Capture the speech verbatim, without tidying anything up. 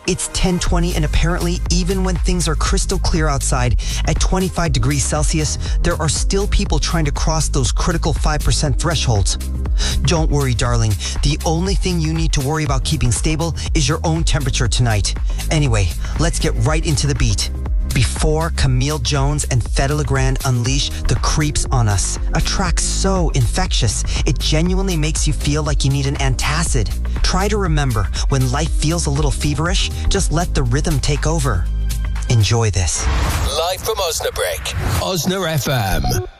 It's ten twenty, and apparently, even when things are crystal clear outside at twenty-five degrees Celsius, there are still people trying to cross those critical five percent thresholds. Don't worry, darling. The only thing you need to worry about keeping stable is your own temperature tonight. Anyway, let's get right into the beat. Before Camille Jones and Fedde Le Grand unleash the creeps on us, a track so infectious, it genuinely makes you feel like you need an antacid. Try to remember, when life feels a little feverish, just let the rhythm take over. Enjoy this. Live from Osnabrück, Osna F M.